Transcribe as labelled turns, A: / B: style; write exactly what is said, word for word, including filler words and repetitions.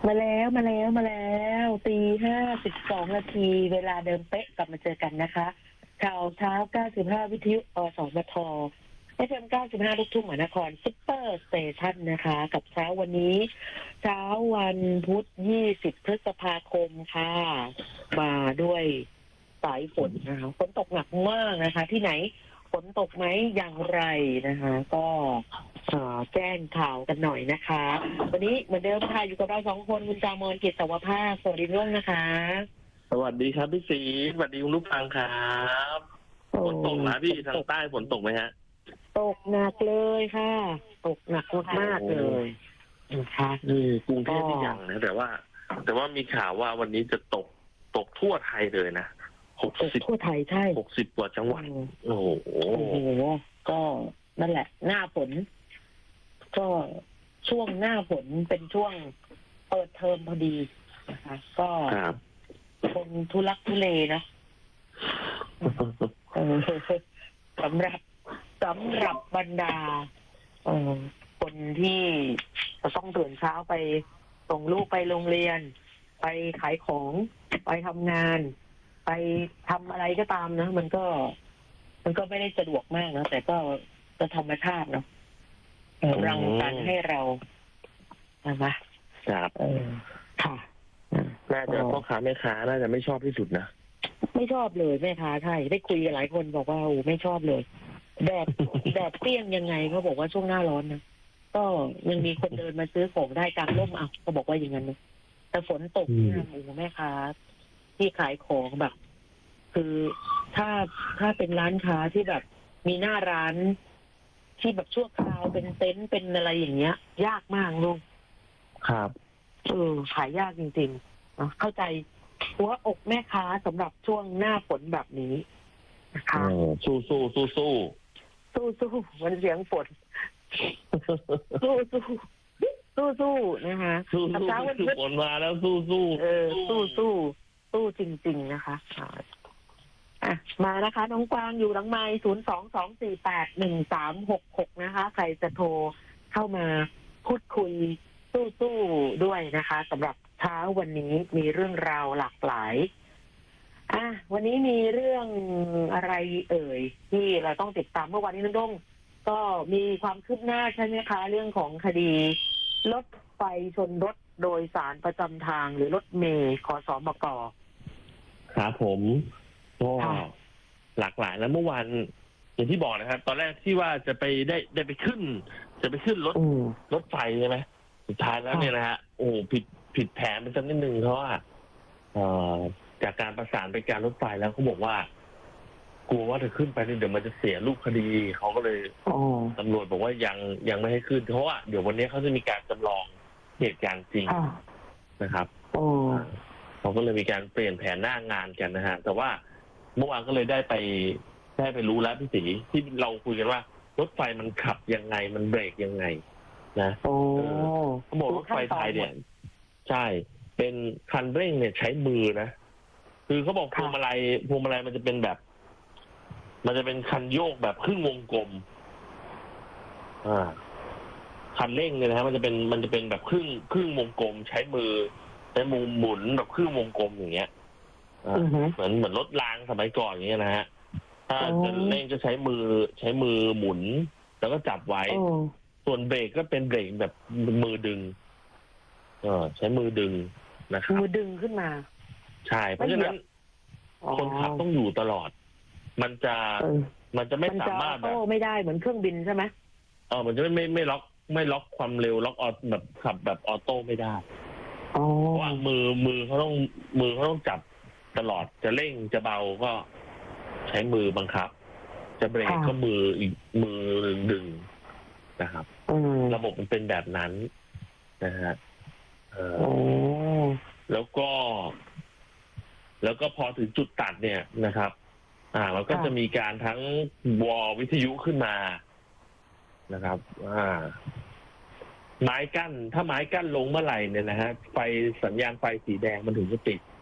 A: มาแล้วมาแล้วมาแล้วตีห้าสิบสองนาทีเวลาเดิมเป๊ะกลับมาเจอกันนะคะข่าวเช้าเก้าสิบห้าวิทยุอสมทเอฟเอ็มเก้าสิบห้าลูกทุ่งมหานครซุปเปอร์สเตชันนะคะกับเช้าวันนี้เช้าวันพุธยี่สิบพฤษภาคมค่ะมาด้วยสายฝนนะคะฝนตกหนักมากนะคะ ที่ไหนฝนตกไหมอย่างไรนะคะก็แจ้งข่าวกันหน่อยนะคะวันนี้เหมือนเดิมค่ะอยู่กับเราสองคนคุณจามอนกิจสวภาพสวัสดีร่วงนะคะ
B: สวัสดีครับพี่ศรีสวัสดีคุณลูกฟังครับฝนตกนะพี่ทางใต้ฝนตกไหมฮะ
A: ตกหนักเลยค่ะตกหนักมากเลย
B: นะคะนี่กรุงเทพที่ยังนะแต่ว่า แต่ว่ามีข่าวว่าวันนี้จะตกตกทั่วไทยเลยนะหกสิบ
A: ทั่วไทยใช่
B: หกสิบกว่าจังหวัดโอ้โห
A: โอ้โหก็นั่นแหละหน้าฝนก็ช่วงหน้าฝนเป็นช่วงเปิดเทอมพอดีนะคะก็คนทุลักทุเลนะสำหรับสำหรับบรรดาคนที่จะต้องตื่นเช้าไปส่งลูกไปโรงเรียนไปขายของไปทำงานไปทำอะไรก็ตามนะมันก็มันก็ไม่ได้สะดวกมากนะแต่ก็จะธรรมชาติเนาะรังสรรค์ให้เราใช่ไหม
B: ครับเออค่ะน่าจะพ่อค้าแม่ค้าน่าจะไม่ชอบที่สุดนะ
A: ไม่ชอบเลยแม่ค้าใช่ได้คุยกับหลายคนบอกว่าโอ้ไม่ชอบเลยแดดแดดเปรี้ยงยังไงเขาบอกว่าช่วงหน้าร้อนนะก็ยังมีคนเดินมาซื้อของได้กลางร่มอ่ะเขาบอกว่าอย่างนั้นนะแต่ฝนตกเนี่ยโอ้แม่ค้าที่ขายของแบบ คือถ้าถ้าเป็นร้านค้าที่แบบมีหน้าร้านที่แบบชั่วคราวเป็นเต็นท์เป็นอะไรอย่างเงี้ยยากมากลุง
B: ครับ
A: เออขายยากจริงๆนะเข้าใจหัวอกแม่ค้าสำหรับช่วงหน้าฝนแบบนี้นะคะ
B: สู้สู้สู้สู้
A: สู้สู้มันเสียงฝนสู้สู้สู้สู้นะคะ
B: สู้สู้ฝนมาแล้วสู้สู้
A: เออสู้สู้สู้จริงๆนะคะอ่ะมานะคะน้องกวางอยู่หลังไมค์ศูนย์สองสองสี่แปดหนึ่งสามหกหกนะคะใครจะโทรเข้ามาพูดคุยสู้ๆด้วยนะคะสำหรับเช้าวันนี้มีเรื่องราวหลากหลายอ่ะวันนี้มีเรื่องอะไรเอ่ยที่เราต้องติดตามเมื่อวานนี้น้องด้งก็มีความคืบหน้าใช่ไหมคะเรื่องของคดีรถไฟชนรถโดยสารประจำทางหรือรถเมล์ขสมก.
B: ครับผมก็หลากหลายแล้วเมื่อวานอย่างที่บอกนะครับตอนแรกที่ว่าจะไปได้ได้ไปขึ้นจะไปขึ้นรถรถไฟใช่ไหมสุดท้ายแล้วเนี่ยนะฮะโอ้ผิดผิดแผนไปสักนิดนึงเพราะว่าจากการประสานไปการรถไฟแล้วเขาบอกว่ากลัวว่าถ้าขึ้นไปเดี๋ยวมันจะเสียรูปคดีเขาก็เลยตำรวจบอกว่ายังยังไม่ให้ขึ้นเพราะว่าเดี๋ยววันนี้เขาจะมีการจำลองเหตุการณ์จริงนะครับเขาก็เลยมีการเปลี่ยนแผนหน้างานกันนะฮะแต่ว่าเมื่อวานก็เลยได้ไปได้ไปรู้แล้วพี่ศรีที่เราคุยกันว่ารถไฟมันขับยังไงมันเบรกยังไงนะเขาบอกรถไฟไทยเนี่ยใช่เป็นคันเร่งเนี่ยใช้มือนะคือเขาบอกพวงมาลัยพวงมาลัยมันจะเป็นแบบ มันจะเป็นคันโยกแบบครึ่งวงกลมอ่าคันเร่งเนี่ยนะฮะมันจะเป็นมันจะเป็นแบบครึ่งครึ่งวงกลมใช้มือใช้มือหมุนแบบครึ่งวงกลมอย่างเงี้ยเหมือนเหมือนรถรางสมัยก่อนอย่างเงี้ยนะฮะถ้าจะเร่งจะใช้มือใช้มือหมุนแล้วก็จับไว้ส่วนเบรกก็เป็นเบรกแบบมือดึงเออใช้มือดึงนะครับ
A: มือดึงขึ้นมา
B: ใช่เพราะฉะนั้นคนขับต้องอยู่ตลอดมันจะมันจะไม่สามารถแบบ
A: ไม่ได้เหมือนเครื่องบินใช่ไหม
B: เออมันจะไม่ไม่ไม่ล็อกไม่ล็อกความเร็วล็อกออแบบขับแบบออโต้ไม่ได้เพราะว่ามือมือเขาต้องมือเขาต้องจับตลอดจะเร่งจะเบาก็ใช้มือบังคับจะเบรกก็มืออีกมือดึงนะครับระบบมันเป็นแบบนั้นนะฮะเออแล้วก็แล้วก็พอถึงจุดตัดเนี่ยนะครับอ่าเราก็จะมีการทั้งวอลวิทยุขึ้นมานะครับอ่าไม้กั้นถ้าไม้กั้นลงเมื่อไหร่เนี่ยนะฮะไฟสัญญาณไฟสีแดงมันถึงจะติด